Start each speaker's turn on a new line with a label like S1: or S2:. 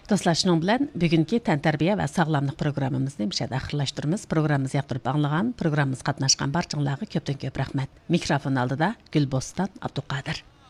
S1: Dostlar, şunun bilan bugünkü təntarbiya və sağlamlıq proqramımızı məşədə axırlaşdırırıq. Proqramımızı yaxtırıb anlayan, proqramımız qatnaşqan barçalarına köpdən köp rəhmət. Mikrofon aldıda Gülbostan Abduqadir.